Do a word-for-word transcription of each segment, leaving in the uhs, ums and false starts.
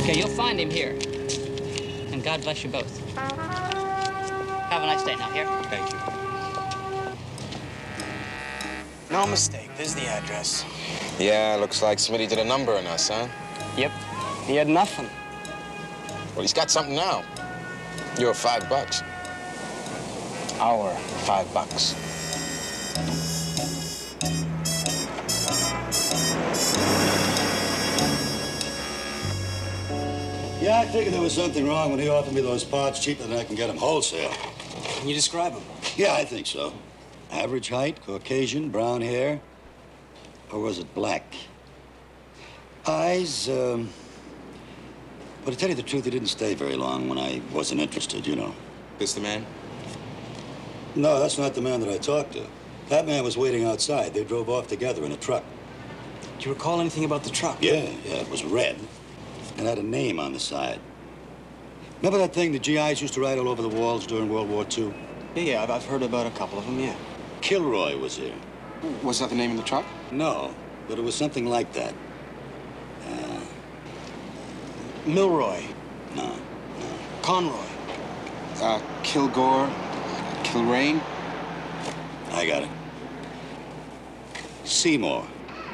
Okay, you'll find him here. And God bless you both. Have a nice day now, here. Thank you. No mistake. This is the address. Yeah, looks like Smitty did a number on us, huh? Yep. He had nothing. Well, he's got something now. You're five bucks. Our five bucks. Yeah, I figured there was something wrong when he offered me those parts cheaper than I can get them wholesale. Can you describe him? Yeah, I think so. Average height, Caucasian, brown hair. Or was it black? Eyes, um... But to tell you the truth, he didn't stay very long when I wasn't interested, you know. This the man? No, that's not the man that I talked to. That man was waiting outside. They drove off together in a truck. Do you recall anything about the truck? Yeah, yeah, it was red. And had a name on the side. Remember that thing the G Is used to write all over the walls during World War Two? Yeah, yeah, I've, I've heard about a couple of them, yeah. Kilroy was here. Was that the name of the truck? No, but it was something like that. Uh, Milroy. no, no. Conroy. Uh, Kilgore, Kilrain. I got it. Seymour.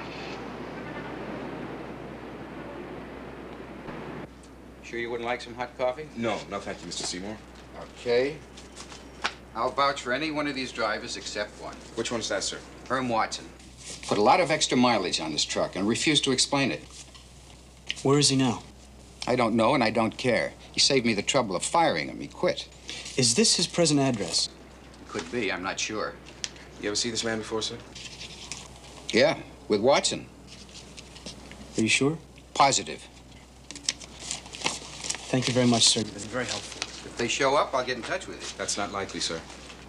Sure you wouldn't like some hot coffee? No, no thank you, Mister Seymour. Okay. I'll vouch for any one of these drivers except one. Which one's that, sir? Herm Watson. Put a lot of extra mileage on this truck and refused to explain it. Where is he now? I don't know and I don't care. He saved me the trouble of firing him. He quit. Is this his present address? Could be, I'm not sure. You ever see this man before, sir? Yeah, with Watson. Are you sure? Positive. Thank you very much, sir. You've been very helpful. If they show up, I'll get in touch with you. That's not likely, sir.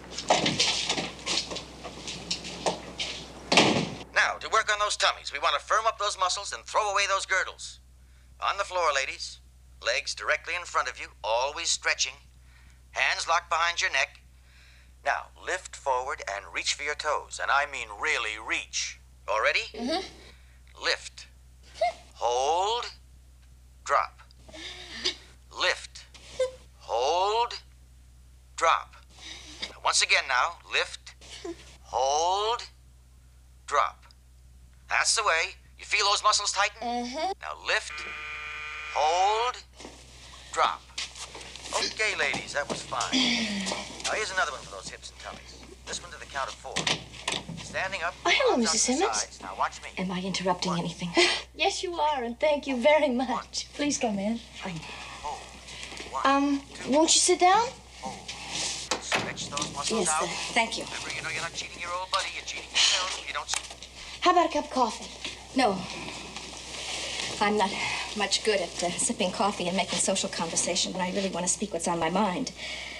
Now, to work on those tummies, we want to firm up those muscles and throw away those girdles. On the floor, ladies. Legs directly in front of you, always stretching. Hands locked behind your neck. Now, lift forward and reach for your toes. And I mean really reach. All ready? Mm-hmm. Lift. Hold. Drop. Lift. Hold. Drop. Now, once again now, lift. Hold. Drop. That's the way. You feel those muscles tighten? Mm-hmm. Now lift. Hold. Drop. Okay, ladies, that was fine. Now here's another one for those hips and tummies. This one to the count of four. Standing up. Oh, hello, arms Missus out to the Simmons. sides. Now watch me. Am I interrupting anything? Yes, you are, and thank you very much. Please come in. Hold. One, Um, two, won't you sit down? hold. Stretch those muscles Yes, out. uh, thank you. Remember, you know you're not cheating your old buddy. You're cheating yourself if you don't... How about a cup of coffee? No. I'm not much good at uh, sipping coffee and making social conversation when I really want to speak what's on my mind.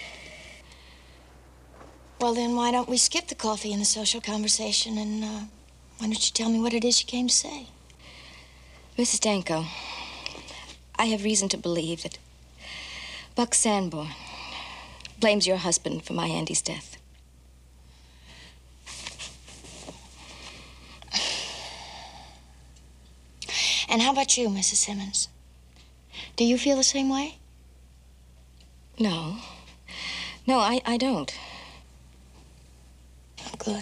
Well, then why don't we skip the coffee and the social conversation and uh, why don't you tell me what it is you came to say? Missus Danko, I have reason to believe that Buck Sanborn blames your husband for my Andy's death. And how about you, Missus Simmons? Do you feel the same way? No. No, I, I don't. Oh, good.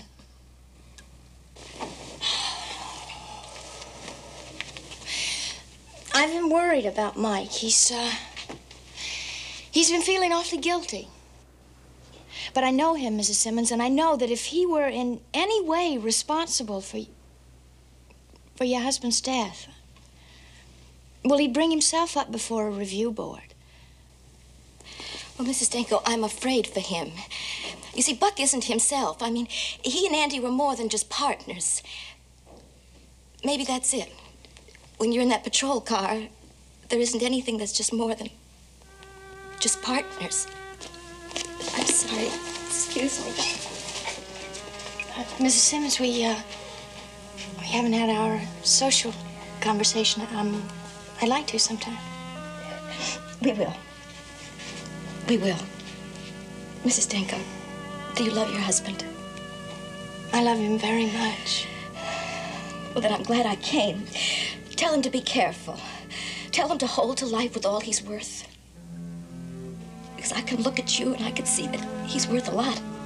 I've been worried about Mike. He's, uh... He's been feeling awfully guilty. But I know him, Missus Simmons, and I know that if he were in any way responsible for... for your husband's death... Well, he'd bring himself up before a review board. Well, Missus Danko, I'm afraid for him. You see, Buck isn't himself. I mean, he and Andy were more than just partners. Maybe that's it. When you're in that patrol car, there isn't anything that's just more than just partners. I'm sorry. Excuse me. Uh, Missus Simmons, we, uh, we haven't had our social conversation. Um... I'd like to sometime. We will. We will. Missus Danko, do you love your husband? I love him very much. Well, then I'm glad I came. Tell him to be careful. Tell him to hold to life with all he's worth. Because I can look at you and I can see that he's worth a lot.